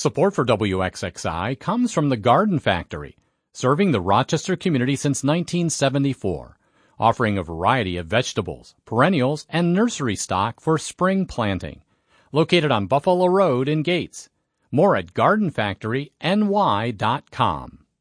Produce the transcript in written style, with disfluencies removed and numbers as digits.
Support for WXXI comes from the Garden Factory, serving the Rochester community since 1974, offering a variety of vegetables, perennials, and nursery stock for spring planting. Located on Buffalo Road in Gates. More at gardenfactoryny.com.